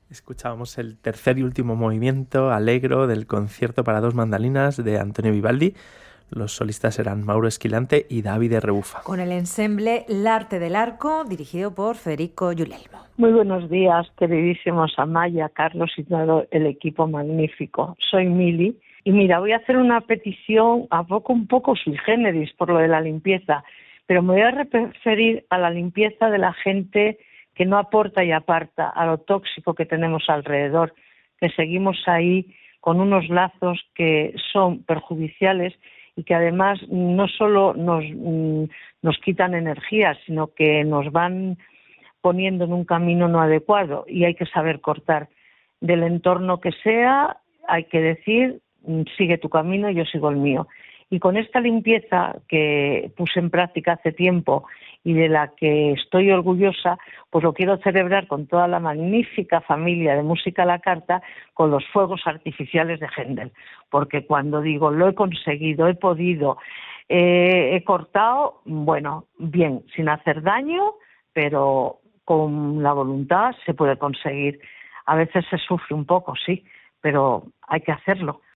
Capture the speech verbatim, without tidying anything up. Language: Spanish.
Escuchábamos el tercer y último movimiento, Allegro, del concierto para dos mandolinas de Antonio Vivaldi. Los solistas eran Mauro Esquilante y Davide Rebuffa. Con el ensemble L'Arte del Arco, dirigido por Federico Guglielmo. Muy buenos días, queridísimos Amaya, Carlos y todo el equipo magnífico. Soy Mili y mira, voy a hacer una petición a poco un poco sui generis por lo de la limpieza, pero me voy a referir a la limpieza de la gente que no aporta y aparta, a lo tóxico que tenemos alrededor, que seguimos ahí con unos lazos que son perjudiciales y que además no solo nos, nos quitan energía, sino que nos van poniendo en un camino no adecuado, y hay que saber cortar. Del entorno que sea, hay que decir, sigue tu camino, yo sigo el mío. Y con esta limpieza que puse en práctica hace tiempo y de la que estoy orgullosa, pues lo quiero celebrar con toda la magnífica familia de Música a la Carta, con los fuegos artificiales de Händel. Porque cuando digo lo he conseguido, he podido, eh, he cortado, bueno, bien, sin hacer daño, pero con la voluntad se puede conseguir. A veces se sufre un poco, sí, pero hay que hacerlo.